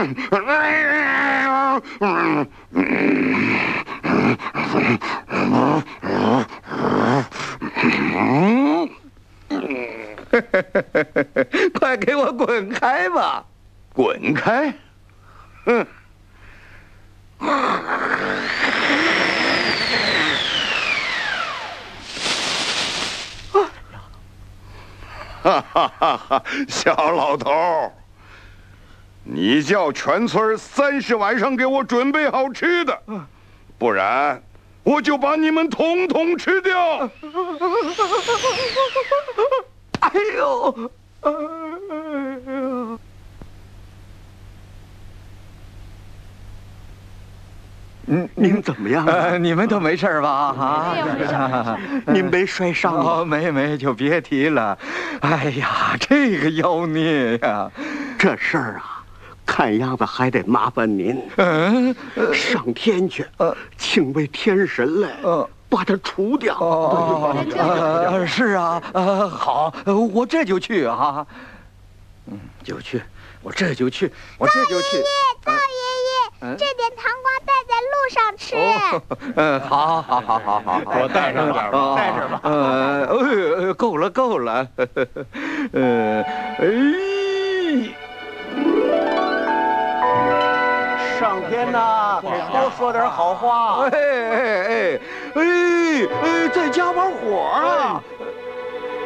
快给我滚开吧！ 滚开！哼！哈哈哈哈！小老头，你叫全村30晚上给我准备好吃的，不然我就把你们统统吃掉！ 哎呦！ 您怎么样啊？ 你们都没事吧？啊， 您没摔伤吗？ 哦，没，就别提了。哎呀，这个妖孽呀！ 这事儿啊，看样子还得麻烦您，上天去，请位天神来，把他除掉。 是啊，好，我这就去啊。就去，我这就去。 赵爷爷，这点糖瓜带在路上吃。 好， 我带上点吧，带上吧。 够了。 上天呐，得多说点好话。 再加把火啊！